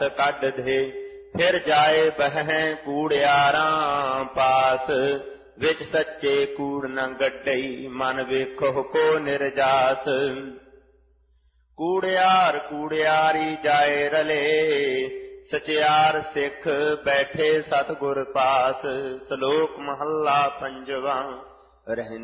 ਕੱਢ ਦੇ। ਫਿਰ ਜਾਏ ਬਹਿ ਕੂੜਿਆਰਾਂ ਪਾਸ, ਵਿੱਚ ਸੱਚੇ ਕੂੜ ਨ ਗੱਡਈ, ਮਨ ਵੇਖੋ ਕੋ ਨਿਰਜਾਸ। ਕੂੜਿਆਰ ਕੂੜਿਆਰੀ ਜਾਏ ਰਲੇ, ਸਚਿਆਰ ਸਿੱਖ ਬੈਠੇ ਸਤਿਗੁਰ ਪਾਸ। ਸ਼ਲੋਕ ਮਹੱਲਾ ਪੰਜਵਾਂ। ਰਹਿੰਦੇ